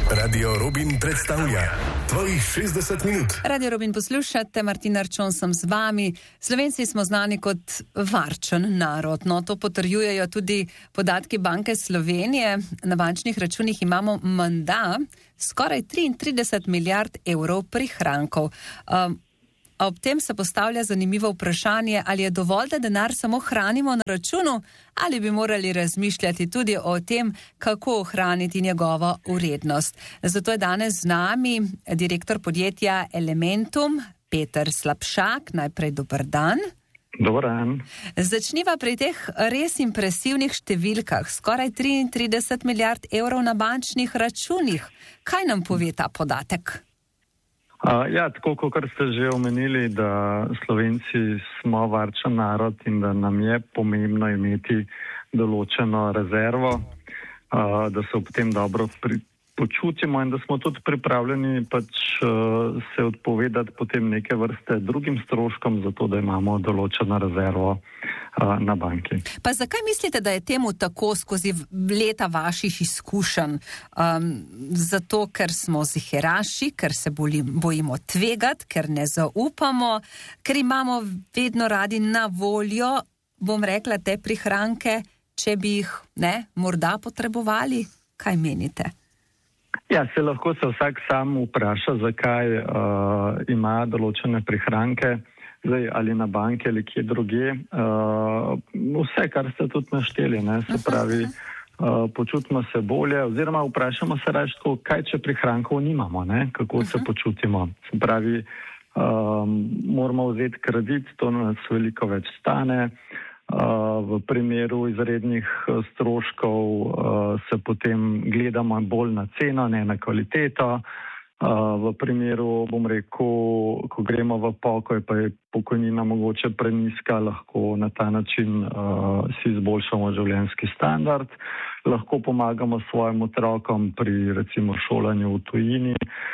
Radio Robin predstavlja tvojih 60 minut. Radio Robin poslušate, Martina Arčon sem z vami. Slovenci smo znani kot varčen narod. No, to potrjujejo tudi podatki Banke Slovenije. Na bančnih računih imamo menda skoraj 33 milijard evrov prihrankov. Ob tem se postavlja zanimivo vprašanje, ali je dovolj, da denar samo hranimo na računu, ali bi morali razmišljati tudi o tem, kako ohraniti njegovo vrednost. Zato je danes z nami direktor podjetja Elementum, Peter Slapšak. Najprej dober dan. Dober dan. Začniva pri teh res impresivnih številkah. Skoraj 33 milijard evrov na bančnih računih. Kaj nam pove ta podatek? Tako kot ste že omenili, da Slovenci smo varčen narod in da nam je pomembno imeti določeno rezervo, da se ob tem dobro počutimo in da smo tudi pripravljeni se odpovedati potem neke vrste drugim stroškom, zato da imamo določeno rezervo na banki. Pa zakaj mislite, da je temu tako skozi leta vaših izkušenj? Zato, ker smo ziheraši, ker se bojimo tvegati, ker ne zaupamo, ker imamo vedno radi na voljo, bom rekla, te prihranke, če bi jih morda potrebovali? Kaj menite? Se lahko vsak sam vpraša, zakaj ima določene prihranke, ali na banki ali kje druge. Vse, kar ste tudi našteli, se pravi, počutimo se bolje, oziroma vprašamo se reči, kaj če prihrankov nimamo, kako se počutimo. Se pravi, moramo vzeti kredit, to nas veliko več stane. V primeru izrednih stroškov se potem gledamo bolj na ceno, ne na kvaliteto. V primeru, bom rekel, ko gremo v pokoj, pa je pokojnina mogoče prenizka, lahko na ta način si izboljšamo življenjski standard, lahko pomagamo svojim otrokom pri recimo šolanju v tujini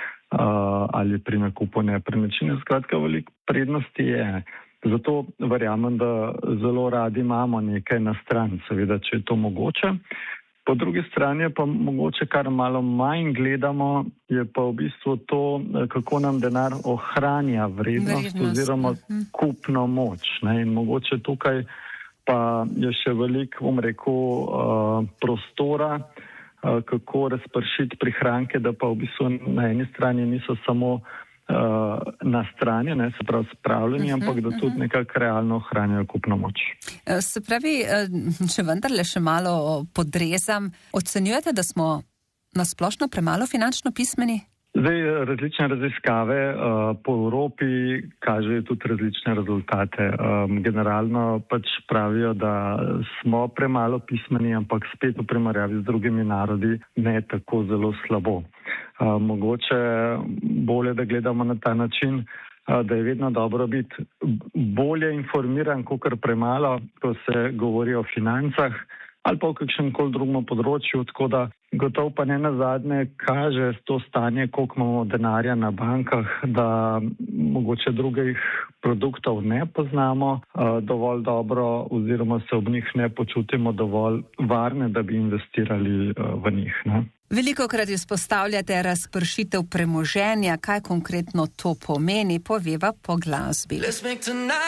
ali pri nakupu nepremičnine. Skratka, veliko prednosti je. Zato verjamem, da zelo radi imamo nekaj na stran, seveda, če je to mogoče. Po drugi strani pa mogoče kar malo manj gledamo, je pa v bistvu to, kako nam denar ohranja vrednost oziroma kupno moč. In mogoče tukaj pa je še veliko, bom rekel, prostora, kako razpršiti prihranke, da pa v bistvu na eni strani niso samo na strani, se pravi spravljeni, ampak da tudi nekako realno ohranjajo kupno moč. Se pravi, če vendarle še malo podrezam, ocenjujete, da smo nasplošno premalo finančno pismeni? Različne raziskave po Evropi kažejo tudi različne rezultate. Generalno pravijo, da smo premalo pismeni, ampak spet v primerjavi z drugimi narodi ne tako zelo slabo. Mogoče bolje, da gledamo na ta način, da je vedno dobro biti bolje informiran, kakor premalo, ko se govori o financah ali pa v kakšnem koli drugem področju, tako da gotovo pa ne nazadnje kaže to stanje, koliko imamo denarja na bankah, da mogoče drugih produktov ne poznamo dovolj dobro oziroma se ob njih ne počutimo dovolj varne, da bi investirali v njih. Velikokrat izpostavljate razpršitev premoženja. Kaj konkretno to pomeni? Poveva po glasbi.